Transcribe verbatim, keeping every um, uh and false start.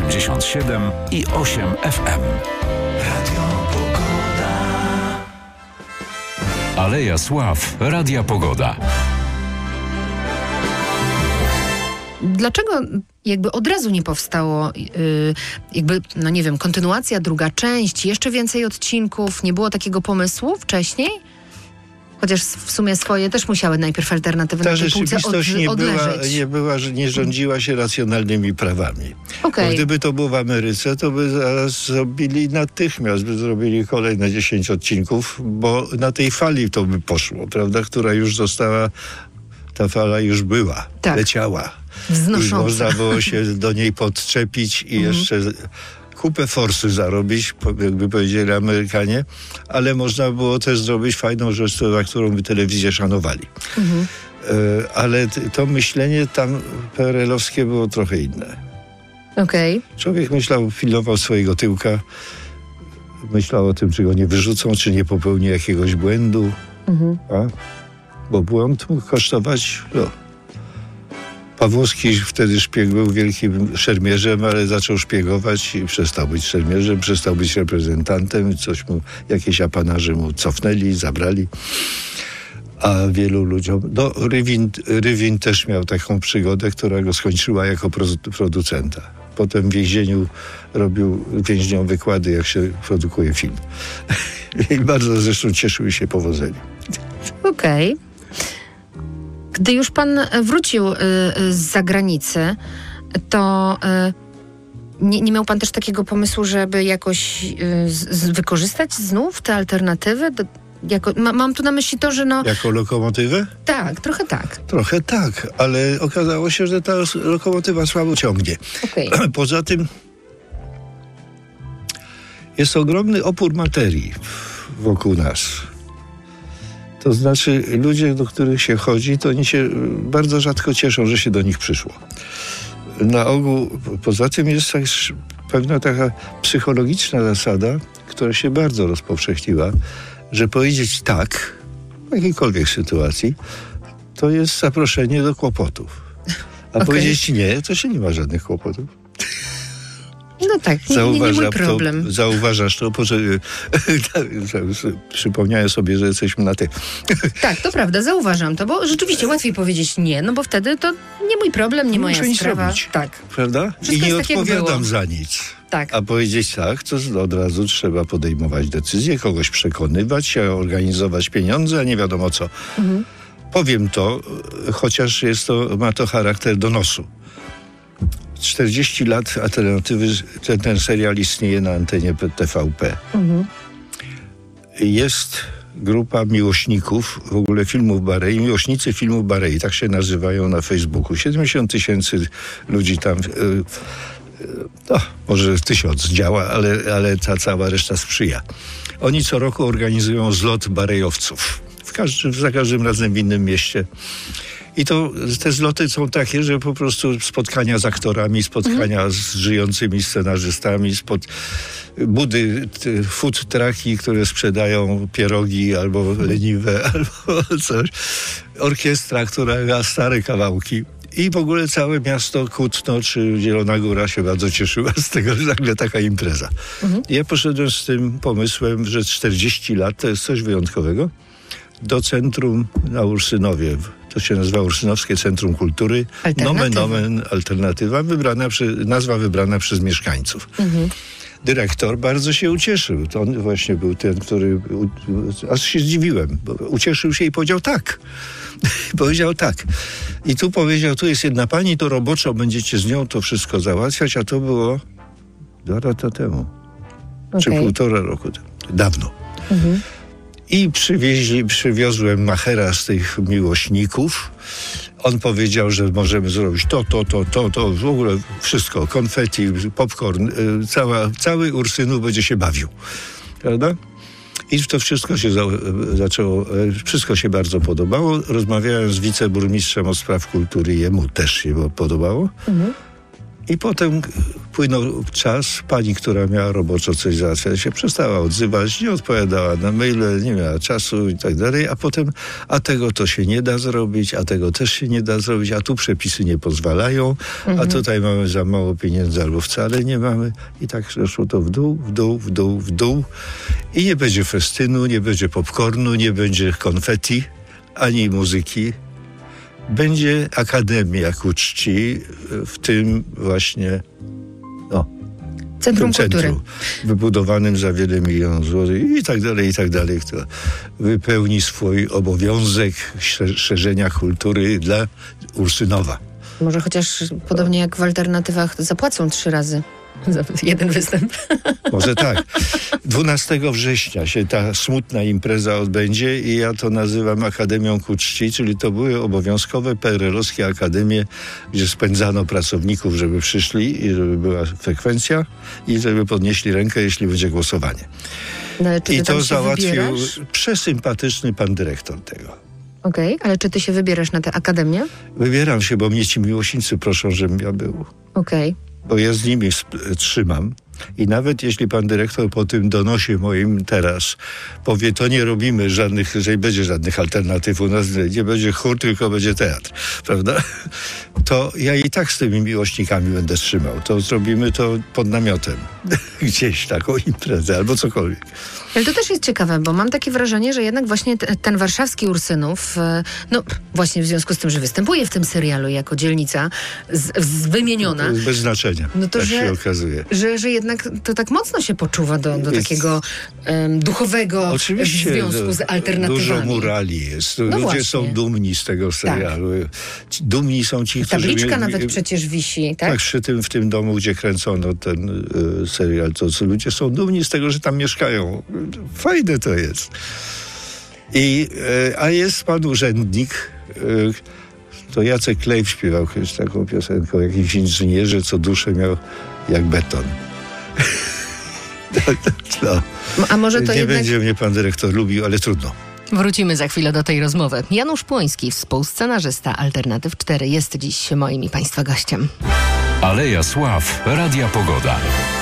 osiemdziesiąt siedem i osiem F M. Radio Pogoda. Aleja Sław Radia Pogoda. Dlaczego jakby od razu nie powstało yy, jakby, no nie wiem, kontynuacja, druga część, jeszcze więcej odcinków? Nie było takiego pomysłu wcześniej? Chociaż w sumie swoje też musiały najpierw alternatywy Ta na tej półce rzeczywistość od, nie, była, odleżeć. nie była, że nie rządziła się racjonalnymi prawami. Okay. Bo gdyby to było w Ameryce, to by zaraz zrobili natychmiast, by zrobili kolejne dziesięć odcinków, bo na tej fali to by poszło, prawda, która już została, ta fala już była, tak. leciała. Wznosząca. I można było się do niej podczepić i mhm. jeszcze kupę forsy zarobić, jakby powiedzieli Amerykanie, ale można było też zrobić fajną rzecz, na którą by telewizję szanowali. Mhm. E, ale to myślenie tam P R L-owskie było trochę inne. Okej. Okay. Człowiek myślał, pilnował swojego tyłka, myślał o tym, czy go nie wyrzucą, czy nie popełni jakiegoś błędu. Mhm. A? Bo błąd mógł kosztować... No. Pawłowski wtedy szpieg był wielkim szermierzem, ale zaczął szpiegować i przestał być szermierzem, przestał być reprezentantem, coś mu, jakieś apanarze mu cofnęli, zabrali. A wielu ludziom... No, Rywin, Rywin też miał taką przygodę, która go skończyła jako producenta. Potem w więzieniu robił więźniom wykłady, jak się produkuje film. I bardzo zresztą cieszył się powodzeniem. Okej. Okay. Gdy już pan wrócił y, z zagranicy, to y, nie, nie miał pan też takiego pomysłu, żeby jakoś y, z, wykorzystać znów te alternatywy? Do, jako, ma, mam tu na myśli to, że no... Jako lokomotywę? Tak, trochę tak. Trochę tak, ale okazało się, że ta lokomotywa słabo ciągnie. Okay. Poza tym jest ogromny opór materii wokół nas. To znaczy ludzie, do których się chodzi, to oni się bardzo rzadko cieszą, że się do nich przyszło. Na ogół, poza tym jest też pewna taka psychologiczna zasada, która się bardzo rozpowszechniła, że powiedzieć tak w jakiejkolwiek sytuacji to jest zaproszenie do kłopotów. A okay. powiedzieć nie, to się nie ma żadnych kłopotów. No tak, nie, nie, nie mój problem. To, zauważasz to, po, przypomniałem sobie, że jesteśmy na ty. Tak, to prawda, zauważam to, bo rzeczywiście łatwiej powiedzieć nie, no bo wtedy to nie mój problem, nie moja Muszę sprawa. Nic robić, tak. Prawda? Wszystko I nie tak, odpowiadam za nic. Tak. A powiedzieć tak, to od razu trzeba podejmować decyzje, kogoś przekonywać, organizować pieniądze, a nie wiadomo co. Mhm. Powiem to, chociaż jest to, ma to charakter donosu. czterdzieści lat alternatywy, ten, ten serial istnieje na antenie T V P. Mhm. Jest grupa miłośników w ogóle filmów Barei, miłośnicy filmów Barei, tak się nazywają na Facebooku. siedemdziesiąt tysięcy ludzi tam, no, może tysiąc działa, ale, ale ta cała reszta sprzyja. Oni co roku organizują zlot barejowców. W każdym, za każdym razem w innym mieście. I to te zloty są takie, że po prostu spotkania z aktorami, spotkania mm. z żyjącymi scenarzystami, spod, budy, te, food trucki, które sprzedają pierogi albo leniwe, albo coś. Orkiestra, która gra stare kawałki. I w ogóle całe miasto Kutno czy Zielona Góra się bardzo cieszyła z tego, że nagle taka impreza. Mm. Ja poszedłem z tym pomysłem, że czterdzieści lat to jest coś wyjątkowego. Do centrum na Ursynowie. To się nazywa Ursynowskie Centrum Kultury. Nomen omen alternatywa, wybrana przy, nazwa wybrana przez mieszkańców. Mhm. Dyrektor bardzo się ucieszył. To on właśnie był ten, który... Aż się zdziwiłem, bo ucieszył się i powiedział tak. powiedział tak. I tu powiedział, tu jest jedna pani, to roboczo będziecie z nią to wszystko załatwiać, a to było dwa lata temu. Okay. Czy półtora roku temu. Dawno. Mhm. I przywieźli, przywiozłem machera z tych miłośników. On powiedział, że możemy zrobić to, to, to, to, to, w ogóle wszystko. Konfetti, popcorn, cała, cały Ursynów będzie się bawił. Prawda? I to wszystko się za, zaczęło, wszystko się bardzo podobało. Rozmawiałem z wiceburmistrzem od spraw kultury, jemu też się podobało. Mhm. I potem upłynął czas, pani, która miała roboczo coś załatwiać, się przestała odzywać, nie odpowiadała na maile, nie miała czasu i tak dalej, a potem, a tego to się nie da zrobić, a tego też się nie da zrobić, a tu przepisy nie pozwalają, mhm. a tutaj mamy za mało pieniędzy albo wcale nie mamy. I tak szło to w dół, w dół, w dół, w dół. I nie będzie festynu, nie będzie popcornu, nie będzie konfetti, ani muzyki. Będzie Akademia ku czci w tym właśnie no, Centrum tym Kultury. Centrum, wybudowanym za wiele milionów złotych i tak dalej, i tak dalej, kto wypełni swój obowiązek szerzenia kultury dla Ursynowa. Może chociaż podobnie jak w alternatywach zapłacą trzy razy za jeden występ. Może tak. dwunastego września się ta smutna impreza odbędzie i ja to nazywam Akademią ku czci, czyli to były obowiązkowe P R L-owskie akademie, gdzie spędzano pracowników, żeby przyszli i żeby była frekwencja i żeby podnieśli rękę, jeśli będzie głosowanie. No, ale czy I ty tam to się załatwił wybierasz? przesympatyczny pan dyrektor tego. Okej, okay, ale czy ty się wybierasz na tę akademię? Wybieram się, bo mnie ci miłośnicy proszą, żebym ja był. Okej. Okay. Bo ja z nimi sp- trzymam i nawet jeśli pan dyrektor po tym donosie moim teraz powie, to nie robimy żadnych, że nie będzie żadnych alternatyw u nas, nie będzie chór, tylko będzie teatr, prawda? To ja i tak z tymi miłośnikami będę trzymał. To zrobimy to pod namiotem. Gdzieś taką imprezę albo cokolwiek. Ale to też jest ciekawe, bo mam takie wrażenie, że jednak właśnie t- ten warszawski Ursynów, no właśnie w związku z tym, że występuje w tym serialu jako dzielnica z, z wymieniona. To jest bez znaczenia, no to, tak że, się okazuje. Że, że jednak to tak mocno się poczuwa do, do Jest, takiego um, duchowego oczywiście, związku z alternatywami. Dużo murali jest. No Ludzie właśnie. są dumni z tego serialu. Tak. Dumni są ci, którzy... Tabliczka mi, nawet przecież wisi, tak? Tak, przy tym, w tym domu, gdzie kręcono ten y, serial, to co ludzie są dumni z tego, że tam mieszkają. Fajne to jest. I, y, a jest pan urzędnik, y, to Jacek Klejf śpiewał kiedyś taką piosenkę o jakimś inżynierze, co duszę miał jak beton. no. A może to Nie jednak... będzie mnie pan dyrektor lubił, ale trudno. Wrócimy za chwilę do tej rozmowy. Janusz Płoński, współscenarzysta Alternatyw cztery, jest dziś moim i państwa gościem. Aleja Sław, Radia Pogoda.